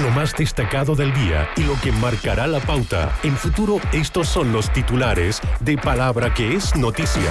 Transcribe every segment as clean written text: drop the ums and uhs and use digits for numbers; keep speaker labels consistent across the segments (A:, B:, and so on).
A: Lo más destacado del día y lo que marcará la pauta. En Futuro, estos son los titulares de Palabra que es Noticia.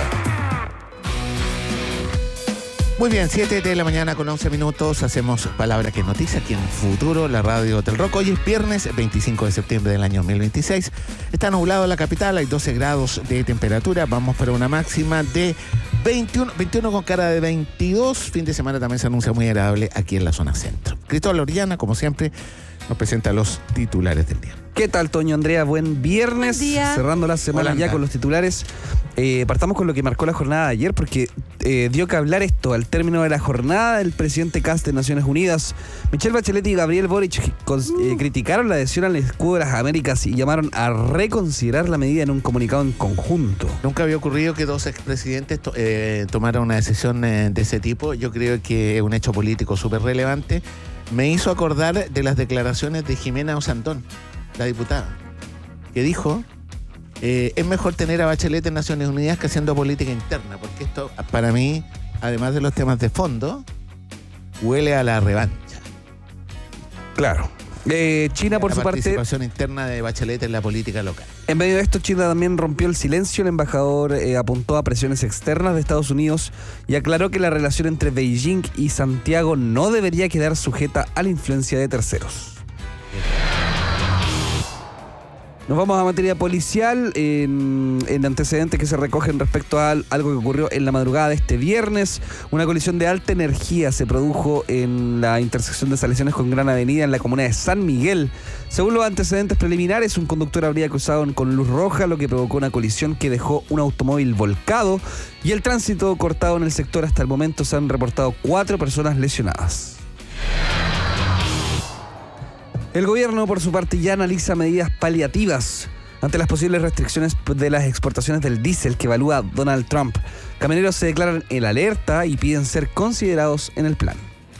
B: Muy bien, 7 de la mañana con 11 minutos. Hacemos Palabra que es Noticia aquí en Futuro, la radio del Rock. Hoy es viernes 25 de septiembre del año 2026. Está nublado la capital, hay 12 grados de temperatura. Vamos para una máxima de 21 con cara de 22. Fin de semana también se anuncia muy agradable aquí en la zona centro. Cristóbal Orellana, como siempre, nos presenta los titulares del día.
C: ¿Qué tal, Toño, Andrea? Buen viernes.
D: Buen día.
C: Cerrando la semana
B: Hola,
C: ya con los titulares. Partamos con lo que marcó la jornada de ayer, porque dio que hablar esto. Al término de la jornada, el presidente Kast de Naciones Unidas, Michelle Bachelet y Gabriel Boric criticaron la adhesión al escudo de las Américas y llamaron a reconsiderar la medida en un comunicado en conjunto.
B: Nunca había ocurrido que dos expresidentes tomaran una decisión de ese tipo. Yo creo que es un hecho político súper relevante. Me hizo acordar de las declaraciones de Jimena Osandón, la diputada, que dijo: es mejor tener a Bachelet en Naciones Unidas que haciendo política interna, porque esto, para mí, además de los temas de fondo, huele a la revancha.
C: Claro. China, por su parte,
B: la participación interna de Bachelet en la política local.
C: En medio de esto, China también rompió el silencio. El embajador apuntó a presiones externas de Estados Unidos y aclaró que la relación entre Beijing y Santiago no debería quedar sujeta a la influencia de terceros. Nos vamos a materia policial, en antecedentes que se recogen respecto a algo que ocurrió en la madrugada de este viernes. Una colisión de alta energía se produjo en la intersección de Salesianes con Gran Avenida en la comuna de San Miguel. Según los antecedentes preliminares, un conductor habría cruzado con luz roja, lo que provocó una colisión que dejó un automóvil volcado y el tránsito cortado en el sector. Hasta el momento se han reportado 4 personas lesionadas. El gobierno, por su parte, ya analiza medidas paliativas ante las posibles restricciones de las exportaciones del diésel que evalúa Donald Trump. Camioneros se declaran en alerta y piden ser considerados en el plan.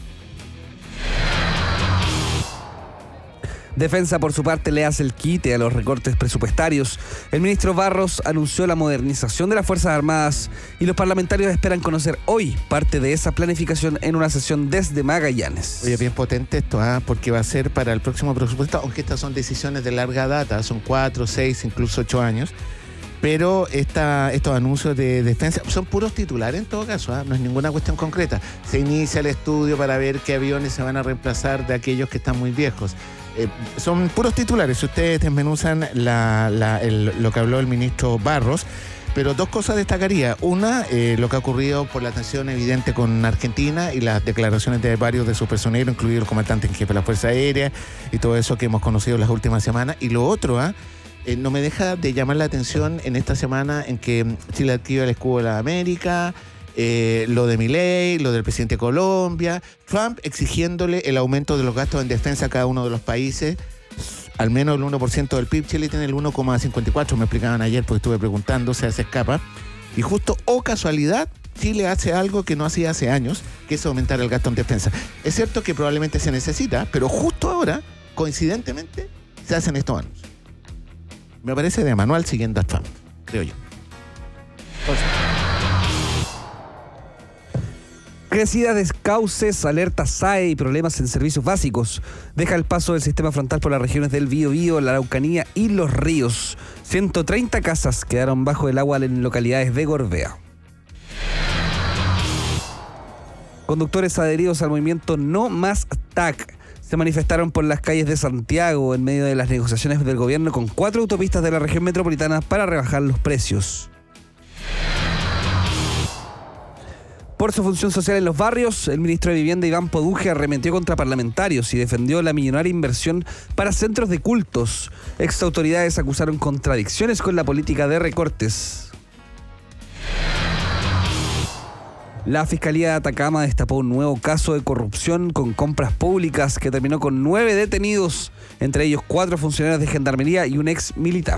C: Defensa, por su parte, le hace el quite a los recortes presupuestarios. El ministro Barros anunció la modernización de las Fuerzas Armadas y los parlamentarios esperan conocer hoy parte de esa planificación en una sesión desde Magallanes.
B: Oye, bien potente esto, porque va a ser para el próximo presupuesto, aunque estas son decisiones de larga data, son 4, 6, incluso 8 años. Pero estos anuncios de defensa son puros titulares en todo caso, no es ninguna cuestión concreta. Se inicia el estudio para ver qué aviones se van a reemplazar de aquellos que están muy viejos. Son puros titulares, si ustedes desmenuzan lo que habló el ministro Barros. Pero dos cosas destacaría. Una, lo que ha ocurrido por la tensión evidente con Argentina y las declaraciones de varios de sus personeros, incluido el comandante en jefe de la Fuerza Aérea y todo eso que hemos conocido las últimas semanas. Y lo otro, no me deja de llamar la atención en esta semana en que Chile activa el escudo de la América, lo de Milei, lo del presidente de Colombia, Trump exigiéndole el aumento de los gastos en defensa a cada uno de los países, al menos el 1% del PIB. Chile tiene el 1,54, me explicaban ayer porque estuve preguntando, se escapa. Y justo, casualidad, Chile hace algo que no hacía hace años, que es aumentar el gasto en defensa. Es cierto que probablemente se necesita, pero justo ahora, coincidentemente, se hacen estos anuncios. Me parece de manual siguiendo a Trump, creo yo. Entonces,
C: Crecidas descauces, alertas SAE y problemas en servicios básicos. Deja el paso del sistema frontal por las regiones del Biobío, la Araucanía y los ríos. 130 casas quedaron bajo el agua en localidades de Gorbea. Conductores adheridos al movimiento No Más TAC se manifestaron por las calles de Santiago en medio de las negociaciones del gobierno con 4 autopistas de la región metropolitana para rebajar los precios. Por su función social en los barrios, el ministro de Vivienda Iván Poduje arremetió contra parlamentarios y defendió la millonaria inversión para centros de cultos. Exautoridades acusaron contradicciones con la política de recortes. La Fiscalía de Atacama destapó un nuevo caso de corrupción con compras públicas que terminó con 9 detenidos, entre ellos 4 funcionarios de Gendarmería y un ex militar.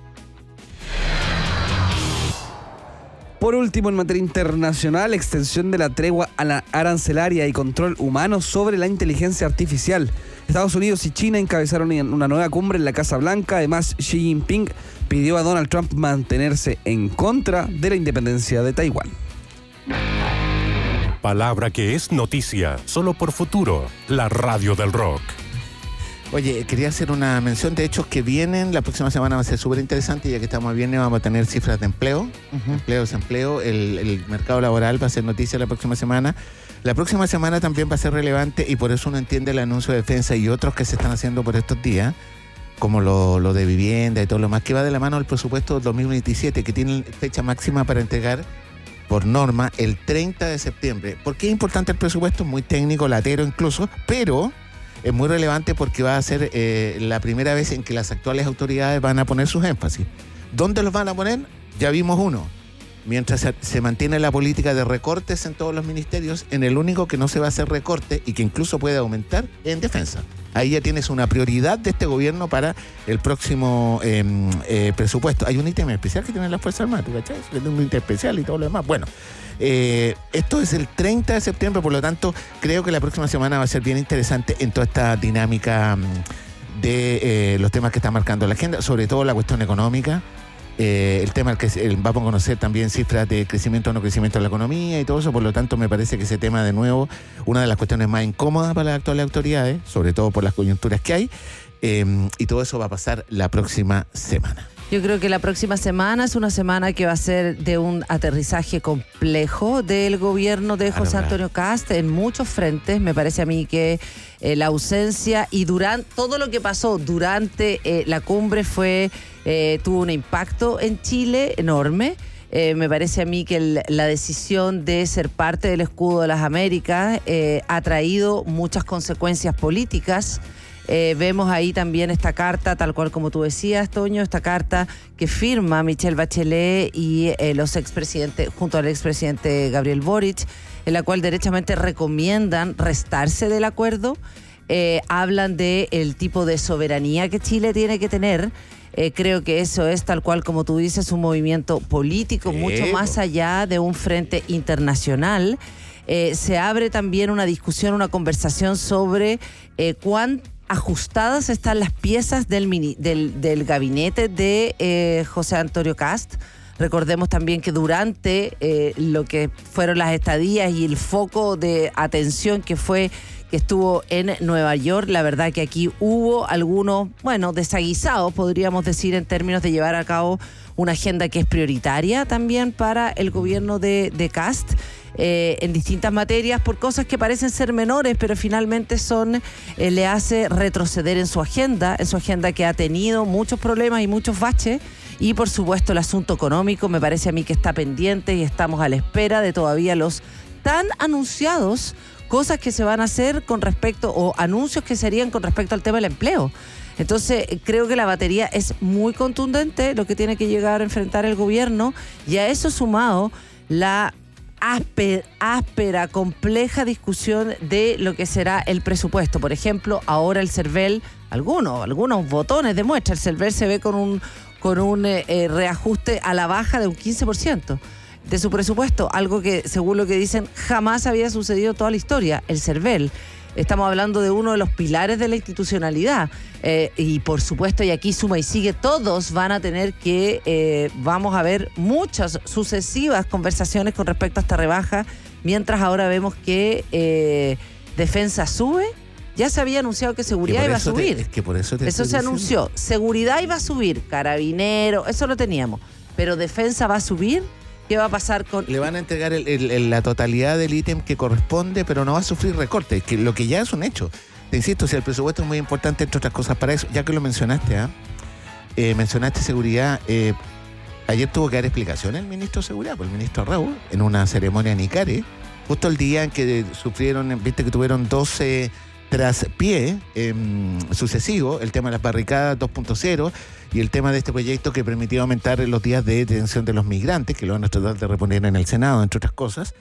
C: Por último, en materia internacional, extensión de la tregua a la arancelaria y control humano sobre la inteligencia artificial. Estados Unidos y China encabezaron una nueva cumbre en la Casa Blanca. Además, Xi Jinping pidió a Donald Trump mantenerse en contra de la independencia de Taiwán.
A: Palabra que es noticia, solo por Futuro, la radio del rock.
B: Oye, quería hacer una mención de hechos que vienen. La próxima semana va a ser súper interesante, ya que estamos viernes vamos a tener cifras de empleo, desempleo. El mercado laboral va a ser noticia la próxima semana. La próxima semana también va a ser relevante y por eso uno entiende el anuncio de defensa y otros que se están haciendo por estos días, como lo de vivienda y todo lo más, que va de la mano del presupuesto 2027, que tiene fecha máxima para entregar por norma el 30 de septiembre. ¿Por qué es importante el presupuesto? Muy técnico, latero incluso, pero es muy relevante porque va a ser la primera vez en que las actuales autoridades van a poner sus énfasis. ¿Dónde los van a poner? Ya vimos uno. Mientras se mantiene la política de recortes en todos los ministerios, en el único que no se va a hacer recorte y que incluso puede aumentar, en defensa. Ahí ya tienes una prioridad de este gobierno para el próximo presupuesto. Hay un ítem especial que tienen las Fuerzas Armadas, ¿tú cachai? Es un ítem especial y todo lo demás. Bueno, esto es el 30 de septiembre, por lo tanto, creo que la próxima semana va a ser bien interesante en toda esta dinámica de los temas que está marcando la agenda, sobre todo la cuestión económica. El tema que vamos a conocer también cifras de crecimiento o no crecimiento de la economía y todo eso, por lo tanto me parece que ese tema de nuevo, una de las cuestiones más incómodas para las actuales autoridades, sobre todo por las coyunturas que hay, y todo eso va a pasar la próxima semana.
D: Yo creo que la próxima semana es una semana que va a ser de un aterrizaje complejo del gobierno de José Antonio Kast en muchos frentes. Me parece a mí que la ausencia y todo lo que pasó durante la cumbre tuvo un impacto en Chile enorme. Me parece a mí que la decisión de ser parte del Escudo de las Américas ha traído muchas consecuencias políticas. Vemos ahí también esta carta, tal cual como tú decías, Toño, esta carta que firma Michelle Bachelet y los expresidentes, junto al expresidente Gabriel Boric, en la cual derechamente recomiendan restarse del acuerdo. Hablan del tipo de soberanía que Chile tiene que tener. Creo que eso es, tal cual como tú dices, un movimiento político mucho más allá de un frente internacional. Se abre también una discusión, una conversación sobre cuán ajustadas están las piezas del gabinete de José Antonio Kast. Recordemos también que durante lo que fueron las estadías y el foco de atención que estuvo en Nueva York, la verdad que aquí hubo algunos, desaguisados, podríamos decir, en términos de llevar a cabo una agenda que es prioritaria también para el gobierno de Kast. En distintas materias por cosas que parecen ser menores, pero finalmente le hace retroceder en su agenda que ha tenido muchos problemas y muchos baches, y por supuesto el asunto económico me parece a mí que está pendiente y estamos a la espera de todavía los tan anunciados cosas que se van a hacer con respecto, o anuncios que serían con respecto al tema del empleo. Entonces, creo que la batería es muy contundente, lo que tiene que llegar a enfrentar el gobierno, y a eso sumado la áspera, compleja discusión de lo que será el presupuesto. Por ejemplo, ahora el CERVEL, algunos botones de muestra, el CERVEL se ve con un reajuste a la baja de un 15% de su presupuesto, algo que, según lo que dicen, jamás había sucedido en toda la historia. El CERVEL, estamos hablando de uno de los pilares de la institucionalidad, y por supuesto, y aquí suma y sigue, todos van a tener que, vamos a ver muchas sucesivas conversaciones con respecto a esta rebaja, mientras ahora vemos que defensa sube. Ya se había anunciado que seguridad iba a subir. Eso se anunció. Seguridad iba a subir, carabinero, eso lo teníamos. Pero defensa va a subir. ¿Qué va a pasar con...?
B: Le van a entregar la totalidad del ítem que corresponde, pero no va a sufrir recortes, que lo que ya es un hecho. Te insisto, si el presupuesto es muy importante, entre otras cosas, para eso, ya que lo mencionaste, mencionaste seguridad. Ayer tuvo que dar explicaciones el ministro de Seguridad, el ministro Raúl, en una ceremonia en Icare, justo el día en que viste que tuvieron 12 traspié sucesivos, el tema de las barricadas 2.0 y el tema de este proyecto que permitió aumentar los días de detención de los migrantes, que lo van a tratar de reponer en el Senado, entre otras cosas.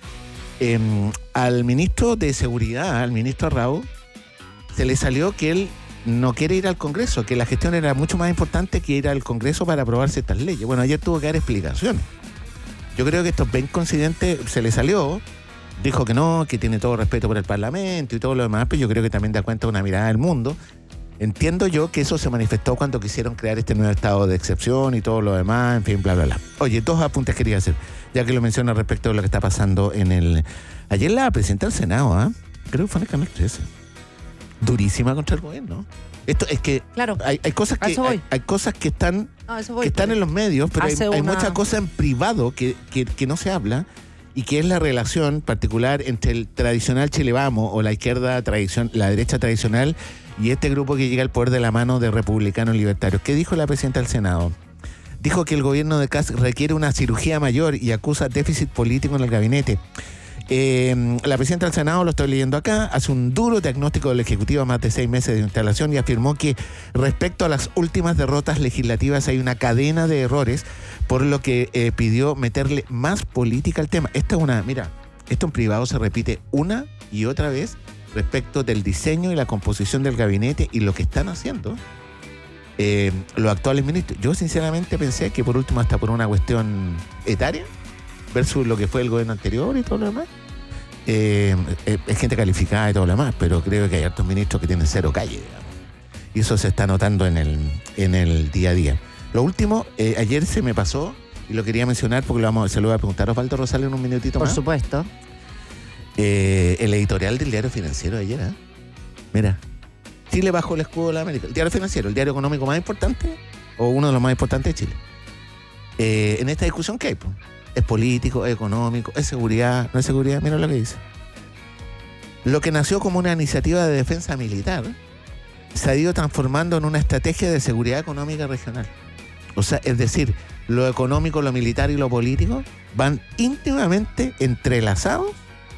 B: Al ministro de Seguridad, al ministro Raúl, se le salió que él no quiere ir al Congreso, que la gestión era mucho más importante que ir al Congreso para aprobar ciertas leyes. Bueno, ayer tuvo que dar explicaciones. Yo creo que esto es bien coincidente, se le salió, dijo que no, que tiene todo respeto por el Parlamento y todo lo demás, pero yo creo que también da cuenta de una mirada del mundo. Entiendo yo que eso se manifestó cuando quisieron crear este nuevo estado de excepción y todo lo demás, en fin, bla, bla, bla. Oye, 2 apuntes quería hacer, ya que lo menciono respecto a lo que está pasando en el... Ayer la presidenta del Senado, creo que fue en el Canal 13. durísima contra el gobierno. Esto es que
D: Claro.
B: hay cosas
D: A
B: que
D: eso voy.
B: hay cosas que están
D: A eso voy,
B: que están
D: porque
B: en los medios, pero
D: hace
B: hay
D: una-
B: mucha cosa en privado que no se habla, y que es la relación particular entre el tradicional Chile Vamos o la izquierda la derecha tradicional y este grupo que llega al poder de la mano de republicanos libertarios. ¿Qué dijo la presidenta del Senado? Dijo que el gobierno de Kast requiere una cirugía mayor y acusa déficit político en el gabinete. La presidenta del Senado, lo estoy leyendo acá, hace un duro diagnóstico del Ejecutivo a más de 6 meses de instalación y afirmó que respecto a las últimas derrotas legislativas hay una cadena de errores, por lo que pidió meterle más política al tema. Esto en privado se repite una y otra vez respecto del diseño y la composición del gabinete y lo que están haciendo los actuales ministros. Yo sinceramente pensé que por último, hasta por una cuestión etaria versus lo que fue el gobierno anterior y todo lo demás, es gente calificada y todo lo demás, pero creo que hay hartos ministros que tienen cero calle, digamos. Y eso se está notando en el día a día. Lo último, ayer se me pasó y lo quería mencionar porque se lo voy a preguntar a Osvaldo Rosales en un minutito
D: Por
B: más.
D: supuesto.
B: El editorial del Diario Financiero de ayer, mira, Chile bajo el escudo de la América. El Diario Financiero, el diario económico más importante o uno de los más importantes de Chile. En esta discusión, ¿qué hay? Es político, es económico, es seguridad, no es seguridad. Mira lo que dice. Lo que nació como una iniciativa de defensa militar se ha ido transformando en una estrategia de seguridad económica regional. O sea, es decir, lo económico, lo militar y lo político van íntimamente entrelazados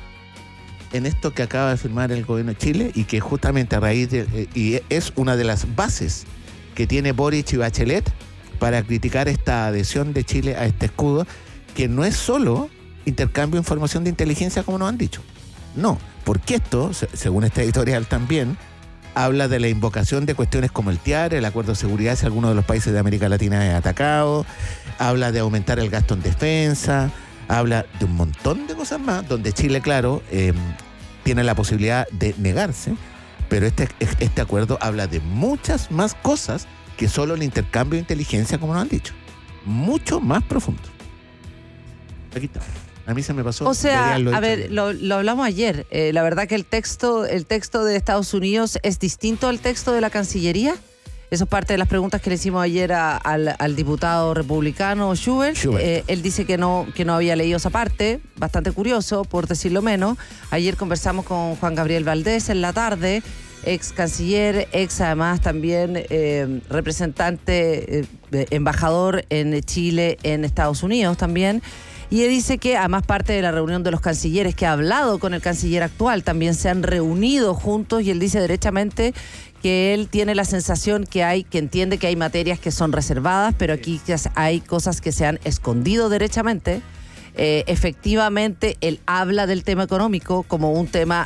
B: en esto que acaba de firmar el gobierno de Chile y que justamente a raíz y es una de las bases que tiene Boric y Bachelet para criticar esta adhesión de Chile a este escudo, que no es solo intercambio de información de inteligencia como nos han dicho. No, porque esto, según este editorial también, habla de la invocación de cuestiones como el TIAR, el acuerdo de seguridad si alguno de los países de América Latina es atacado, habla de aumentar el gasto en defensa, habla de un montón de cosas más, donde Chile, claro, tiene la posibilidad de negarse, pero este acuerdo habla de muchas más cosas que solo el intercambio de inteligencia, como nos han dicho. Mucho más profundo. Aquí está. A mí se me pasó.
D: O sea,
B: debería haberlo
D: a
B: dicho
D: ver,
B: ayer.
D: lo hablamos ayer. La verdad que el texto de Estados Unidos es distinto al texto de la Cancillería. Eso es parte de las preguntas que le hicimos ayer al diputado republicano Schubert. Él dice que no había leído esa parte, bastante curioso, por decirlo menos. Ayer conversamos con Juan Gabriel Valdés en la tarde, ex canciller, además también representante, embajador en Chile, en Estados Unidos también. Y él dice que además parte de la reunión de los cancilleres, que ha hablado con el canciller actual, también se han reunido juntos, y él dice derechamente que él tiene la sensación que entiende que hay materias que son reservadas, pero aquí hay cosas que se han escondido derechamente. Efectivamente, él habla del tema económico como un tema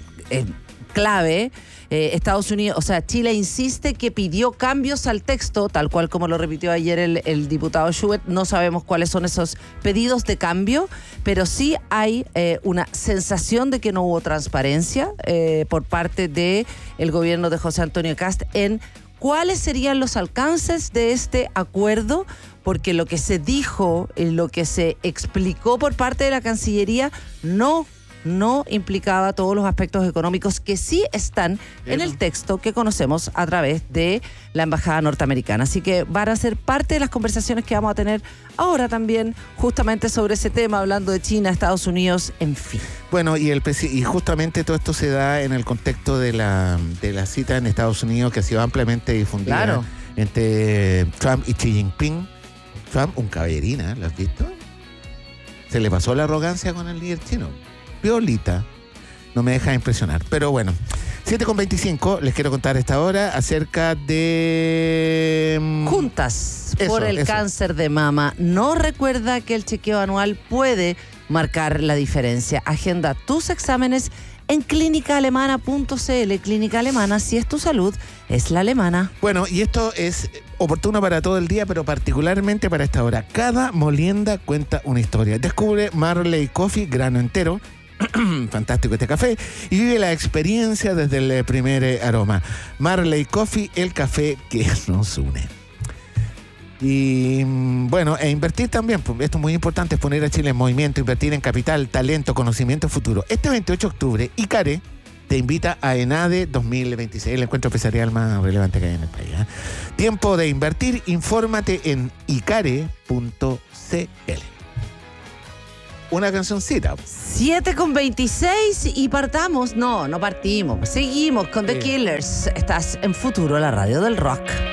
D: clave. Estados Unidos, o sea, Chile insiste que pidió cambios al texto, tal cual como lo repitió ayer el diputado Schubert. No sabemos cuáles son esos pedidos de cambio, pero sí hay una sensación de que no hubo transparencia por parte del gobierno de José Antonio Kast en cuáles serían los alcances de este acuerdo, porque lo que se dijo, lo que se explicó por parte de la Cancillería no implicaba todos los aspectos económicos que sí están en el texto que conocemos a través de la Embajada Norteamericana. Así que van a ser parte de las conversaciones que vamos a tener ahora también, justamente sobre ese tema, hablando de China, Estados Unidos, en fin.
B: Bueno, y justamente todo esto se da en el contexto de la cita en Estados Unidos, que ha sido ampliamente difundida,
D: claro,
B: entre Trump y Xi Jinping. Trump, un caballerina, ¿lo has visto? Se le pasó la arrogancia con el líder chino. Violita, no me deja impresionar. Pero bueno, 7:25, les quiero contar a esta hora acerca de...
D: Juntas por el cáncer de mama. No recuerda que el chequeo anual puede marcar la diferencia. Agenda tus exámenes en clínicaalemana.cl. Clínica Alemana, si es tu salud, es la alemana.
B: Bueno, y esto es oportuno para todo el día, pero particularmente para esta hora. Cada molienda cuenta una historia. Descubre Marley Coffee, grano entero. Fantástico este café, y vive la experiencia desde el primer aroma. Marley Coffee, el café que nos une. Y bueno, invertir también, esto es muy importante, es poner a Chile en movimiento, invertir en capital, talento, conocimiento, futuro. Este 28 de octubre, ICARE te invita a ENADE 2026, el encuentro empresarial más relevante que hay en el país. Tiempo de invertir, infórmate en icare.cl. Una cancioncita.
D: 7:26 y partamos. No partimos. Seguimos con The Killers. Estás en Futuro, la radio del rock.